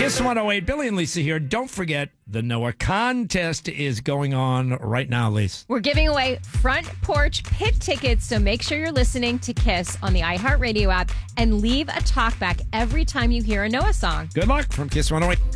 Kiss 108, Billy and Lisa here. Don't forget, the Noah contest is going on right now, Lisa. We're giving away front porch pit tickets, so make sure you're listening to Kiss on the iHeartRadio app and leave a talkback every time you hear a Noah song. Good luck from Kiss 108.